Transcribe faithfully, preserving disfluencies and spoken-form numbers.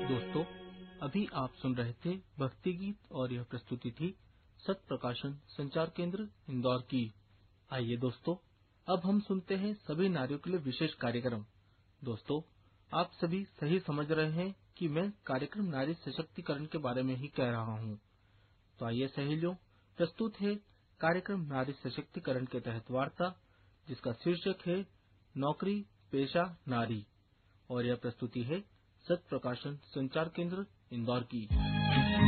दोस्तों, अभी आप सुन रहे थे भक्ति गीत और यह प्रस्तुति थी सत प्रकाशन संचार केंद्र इंदौर की। आइए दोस्तों, अब हम सुनते हैं सभी नारियों के लिए विशेष कार्यक्रम। दोस्तों, आप सभी सही समझ रहे हैं कि मैं कार्यक्रम नारी सशक्तिकरण के बारे में ही कह रहा हूँ। तो आइए सहेलियों, प्रस्तुत है कार्यक्रम नारी सशक्तिकरण के तहत वार्ता, जिसका शीर्षक है नौकरी पेशा नारी, और यह प्रस्तुति है सत प्रकाशन संचार केंद्र इंदौर की।